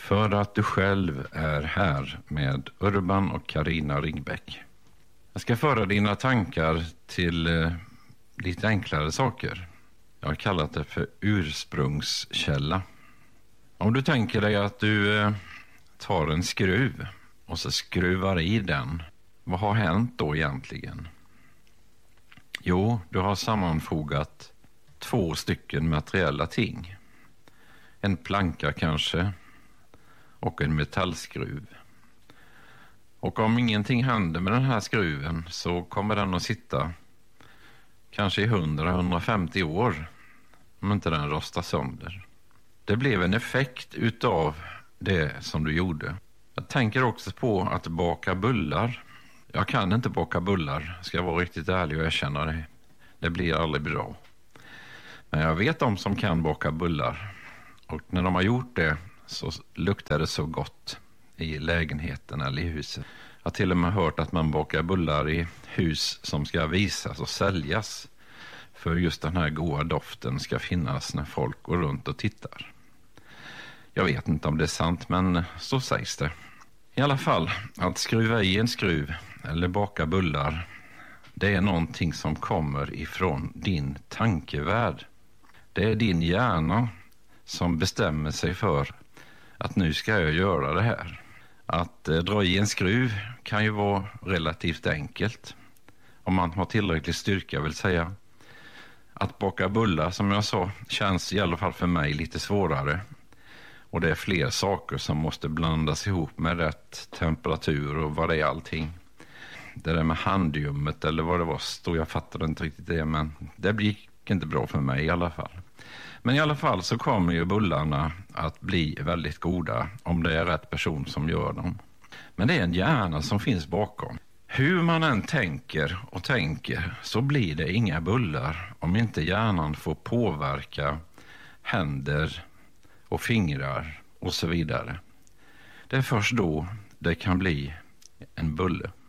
För att du själv är här med Urban och Carina Ringbäck. Jag ska föra dina tankar till lite enklare saker. Jag har kallat det för ursprungskälla. Om du tänker dig att du tar en skruv och så skruvar i den. Vad har hänt då egentligen? Jo, du har sammanfogat 2 stycken materiella ting. En planka kanske och en metallskruv. Och om ingenting händer med den här skruven så kommer den att sitta kanske i 100-150 år om inte den rostar sönder. Det blev en effekt utav det som du gjorde. Jag tänker också på att baka bullar. Jag kan inte baka bullar, ska jag vara riktigt ärlig och erkänna det. Det blir aldrig bra. Men jag vet de som kan baka bullar. Och när de har gjort det så luktar det så gott i lägenheten eller i huset. Jag har till och med hört att man bakar bullar i hus som ska visas och säljas. För just den här goda doften ska finnas när folk går runt och tittar. Jag vet inte om det är sant, men så sägs det. I alla fall, att skruva i en skruv eller baka bullar, det är någonting som kommer ifrån din tankevärld. Det är din hjärna som bestämmer sig för att nu ska jag göra det här. Att dra i en skruv kan ju vara relativt enkelt. Om man har tillräcklig styrka vill säga. Att baka bullar, som jag sa, känns i alla fall för mig lite svårare. Och det är fler saker som måste blandas ihop med rätt temperatur och vad det är allting. Det där med handljummet eller vad det var, jag fattade inte riktigt det, men det gick inte bra för mig i alla fall. Men i alla fall så kommer ju bullarna att bli väldigt goda om det är rätt person som gör dem. Men det är en hjärna som finns bakom. Hur man än tänker och tänker så blir det inga bullar om inte hjärnan får påverka händer och fingrar och så vidare. Det är först då det kan bli en bulle.